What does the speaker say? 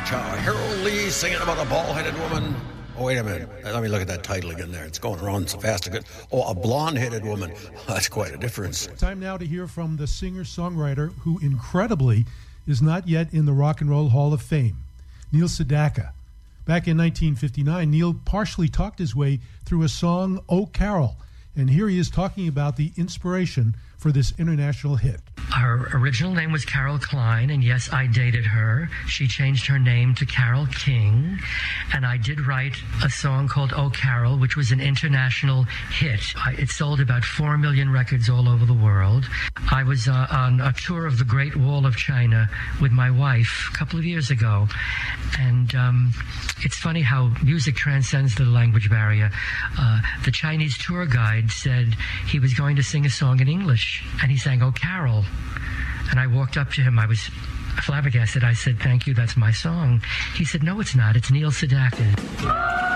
Harold Lee singing about a bald-headed woman. Oh, wait a minute. Let me look at that title again there. It's going around so fast. Oh, a blonde-headed woman. That's quite a difference. Time now to hear from the singer-songwriter who, incredibly, is not yet in the Rock and Roll Hall of Fame, Neil Sedaka. Back in 1959, Neil partially talked his way through a song, "Oh Carol," and here he is talking about the inspiration for this international hit. Her original name was Carol Klein, and yes, I dated her. She changed her name to Carol King, and I did write a song called "Oh Carol," which was an international hit. It sold about 4 million records all over the world. I was on a tour of the Great Wall of China with my wife a couple of years ago, and it's funny how music transcends the language barrier. The Chinese tour guide said he was going to sing a song in English, and he sang "Oh Carol." And I walked up to him. I was flabbergasted. I said, "Thank you, that's my song." He said, "No, it's not. It's Neil Sedaka."